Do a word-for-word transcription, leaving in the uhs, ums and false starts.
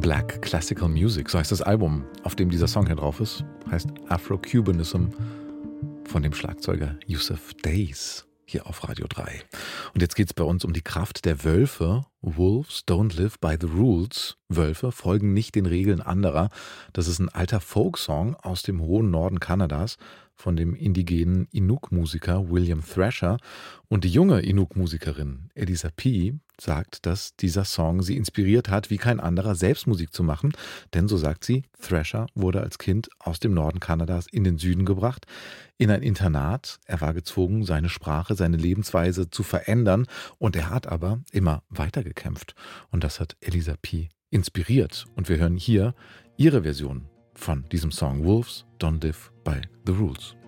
Black Classical Music, so heißt das Album, auf dem dieser Song hier drauf ist, heißt Afro-Cubanism von dem Schlagzeuger Yusuf Days hier auf Radio drei. Und jetzt geht es bei uns um die Kraft der Wölfe. Wolves don't live by the rules. Wölfe folgen nicht den Regeln anderer. Das ist ein alter Folksong aus dem hohen Norden Kanadas von dem indigenen Inuk-Musiker William Thrasher. Und die junge Inuk-Musikerin Elisa P. sagt, dass dieser Song sie inspiriert hat, wie kein anderer selbst Musik zu machen. Denn, so sagt sie, Thrasher wurde als Kind aus dem Norden Kanadas in den Süden gebracht, in ein Internat. Er war gezwungen, seine Sprache, seine Lebensweise zu verändern. Und er hat aber immer weitergekämpft. Und das hat Elisa P. inspiriert. Und wir hören hier ihre Version von diesem Song Wolves Don't Live by the Rules.